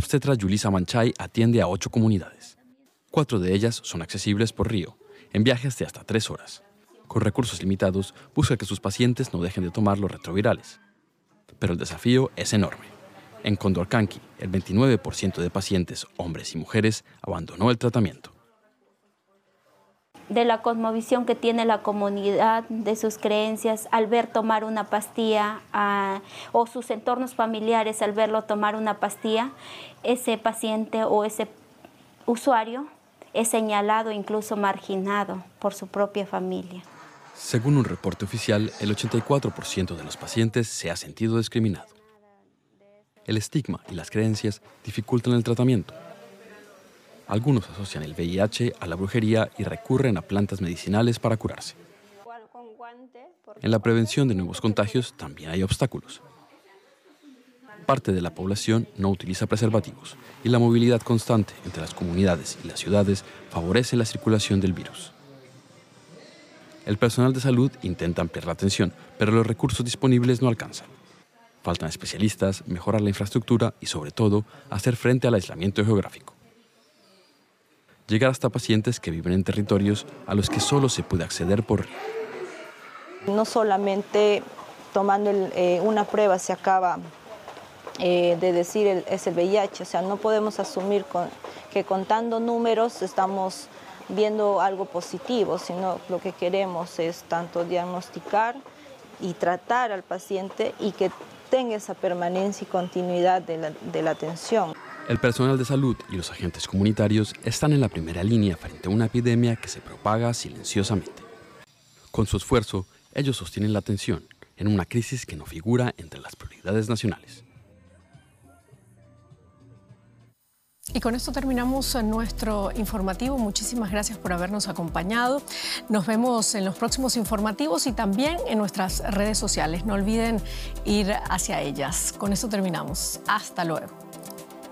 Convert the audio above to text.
obstetra Yulisa Manchay atiende a 8 comunidades. 4 de ellas son accesibles por río, en viajes de hasta 3 horas. Con recursos limitados, busca que sus pacientes no dejen de tomar los retrovirales. Pero el desafío es enorme. En Condorcanqui, el 29% de pacientes, hombres y mujeres, abandonó el tratamiento. De la cosmovisión que tiene la comunidad, de sus creencias, al ver tomar una pastilla, o sus entornos familiares al verlo tomar una pastilla, ese paciente o ese usuario es señalado e incluso marginado por su propia familia. Según un reporte oficial, el 84% de los pacientes se ha sentido discriminado. El estigma y las creencias dificultan el tratamiento. Algunos asocian el VIH a la brujería y recurren a plantas medicinales para curarse. En la prevención de nuevos contagios también hay obstáculos. Parte de la población no utiliza preservativos y la movilidad constante entre las comunidades y las ciudades favorece la circulación del virus. El personal de salud intenta ampliar la atención, pero los recursos disponibles no alcanzan. Faltan especialistas, mejorar la infraestructura y, sobre todo, hacer frente al aislamiento geográfico. Llegar hasta pacientes que viven en territorios a los que solo se puede acceder por río. No solamente tomando una prueba se acaba de decir es el VIH, o sea, no podemos asumir que contando números estamos viendo algo positivo, sino lo que queremos es tanto diagnosticar y tratar al paciente y que tenga esa permanencia y continuidad de la atención. El personal de salud y los agentes comunitarios están en la primera línea frente a una epidemia que se propaga silenciosamente. Con su esfuerzo, ellos sostienen la atención en una crisis que no figura entre las prioridades nacionales. Y con esto terminamos nuestro informativo. Muchísimas gracias por habernos acompañado. Nos vemos en los próximos informativos y también en nuestras redes sociales. No olviden ir hacia ellas. Con esto terminamos. Hasta luego.